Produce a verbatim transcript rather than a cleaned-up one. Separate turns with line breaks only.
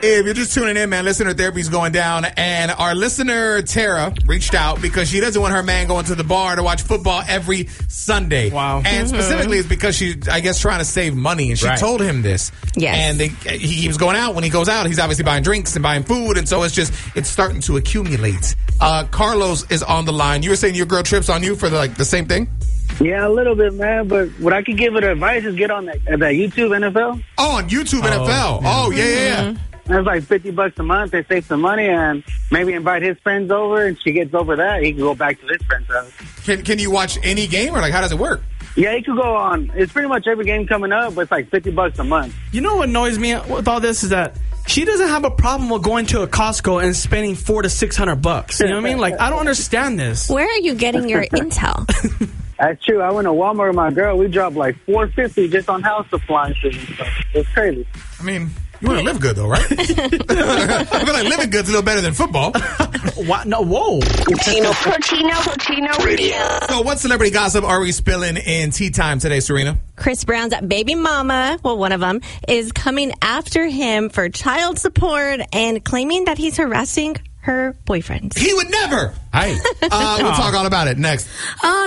If you're just tuning in, man, listener therapy's going down. And our listener, Tara, reached out because she doesn't want her man going to the bar to watch football every Sunday.
Wow.
And
Mm-hmm.
specifically, it's because she's, I guess, trying to save money. And she
Right.
told him this.
Yes.
And they, he, he was going out. When he goes out, he's obviously buying drinks and buying food. And so it's just, it's starting to accumulate. Uh, Carlos is on the line. You were saying your girl trips on you for the, like the same thing?
Yeah, a little bit, man. But what I could give it advice is get on that, that YouTube N F L.
Oh, on YouTube N F L.
yeah.
Oh, yeah, yeah, yeah.
That's like fifty bucks a month. They save some money and maybe invite his friends over. And she gets over that, he can go back to his friend's house.
Can, can you watch any game or like how does it work?
Yeah, he could go on. It's pretty much every game coming up, but it's like fifty bucks a month.
You know what annoys me with all this is that she doesn't have a problem with going to a Costco and spending four to six hundred bucks. You know what I mean? Like, I don't understand this.
Where are you getting your intel?
That's true. I went to Walmart with my girl. We dropped like four fifty just on house appliances and stuff. It's crazy.
I mean, you want to live good, though, right? I feel like living good's a little better than football.
What? No, whoa.
Latino, Latino, Latino Radio.
So what celebrity gossip are we spilling in Tea Time today, Serena?
Chris Brown's baby mama, well, one of them, is coming after him for child support and claiming that he's harassing her boyfriend.
He would never.
Hi.
Uh, we'll talk all about it next.
Oh,